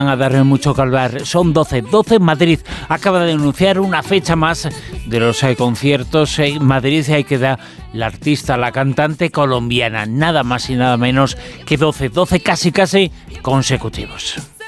a darme mucho que hablar. Son 12 Madrid acaba de anunciar una fecha más de los conciertos en Madrid. Ahí queda la artista, la cantante colombiana, nada más y nada menos que 12 casi consecutivos.